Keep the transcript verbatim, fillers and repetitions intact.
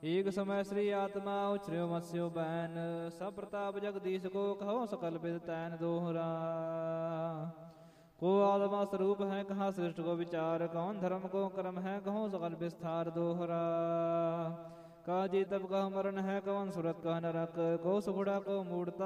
ਏਕ ਸਮੈ ਸ੍ਰੀ ਆਤਮਾ ਉਚਰਿਓ ਮਸਿਓ ਬੈਨ। ਸਭ ਪ੍ਰਤਾਪ ਜਗਦੀਸ਼ ਕੋ ਕਹੋ ਸਕਲ ਬਿਦ ਤੈਨ ਦੋਹਰਾ। को आत्मा स्वरूप है कहाँ सृष्ट को विचार। कौन धर्म को कर्म है कहो सकल विस्तार दोहरा। का जी तब कह मरण है कौन सुरत कह नरक। को सुखड़ा को मूढ़ता